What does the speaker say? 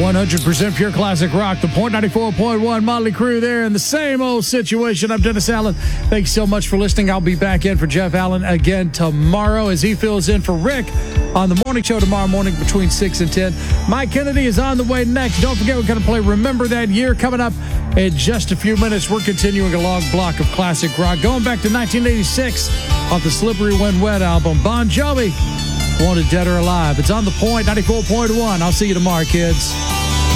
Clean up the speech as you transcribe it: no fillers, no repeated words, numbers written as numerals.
100% pure classic rock. The Point 94.1 Motley Crew there in the same old situation. I'm Dennis Allen. Thanks so much for listening. I'll be back in for Jeff Allen again tomorrow as he fills in for Rick on the morning show tomorrow morning between 6 and 10. Mike Kennedy is on the way next. Don't forget, we're going to play Remember That Year coming up in just a few minutes. We're continuing a long block of classic rock going back to 1986 off the Slippery When Wet album. Bon Jovi, Wanted Dead or Alive. It's on the Point 94.1. I'll see you tomorrow, kids.